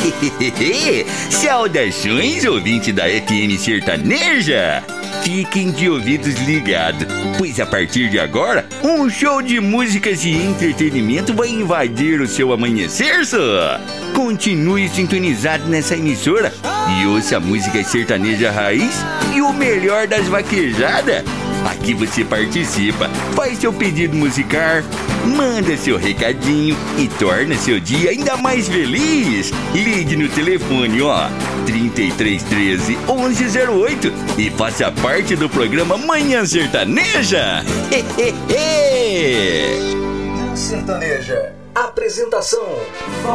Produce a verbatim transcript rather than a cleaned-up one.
Saudações, ouvinte da F M Sertaneja! Fiquem de ouvidos ligados, pois a partir de agora, um show de músicas e entretenimento vai invadir o seu amanhecer, só! Continue sintonizado nessa emissora e ouça a música sertaneja raiz e o melhor das vaquejadas. Aqui você participa, faz seu pedido musical, manda seu recadinho e torna seu dia ainda mais feliz. Ligue no telefone, ó, trinta e três treze, onze zero oito e faça parte do programa Manhã Sertaneja. Manhã Sertaneja. Apresentação